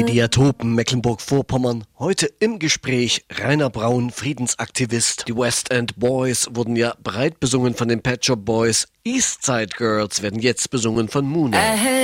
Mediatopen Mecklenburg-Vorpommern. Heute im Gespräch Rainer Braun, Friedensaktivist. Die West End Boys wurden ja breit besungen von den Pet Shop Boys. East Side Girls werden jetzt besungen von Muna.